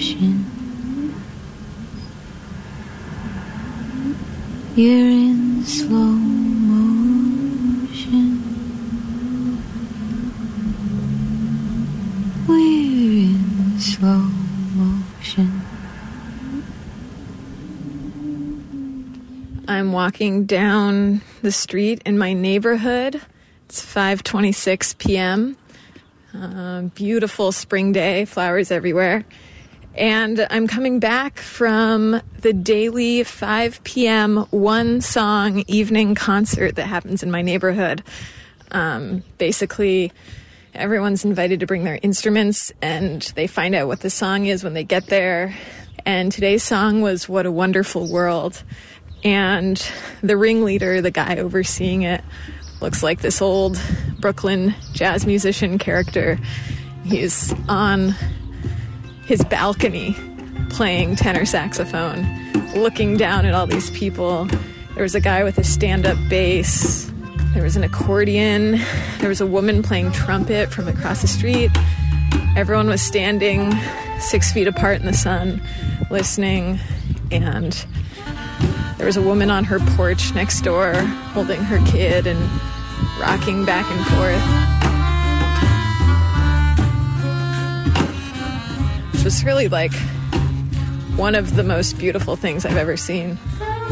motion. You're in slow motion. We're in slow motion. I'm walking down the street in my neighborhood. It's 5:26 p.m. Beautiful spring day, flowers everywhere. And I'm coming back from the daily 5 p.m. one-song evening concert that happens in my neighborhood. Basically, everyone's invited to bring their instruments, and they find out what the song is when they get there. And today's song was What a Wonderful World. And the ringleader, the guy overseeing it, looks like this old Brooklyn jazz musician character. He's on his balcony playing tenor saxophone, looking down at all these people. There was a guy with a stand-up bass. There was an accordion. There was a woman playing trumpet from across the street. Everyone was standing 6 feet apart in the sun, listening, and there was a woman on her porch next door holding her kid and rocking back and forth. It was really like one of the most beautiful things I've ever seen.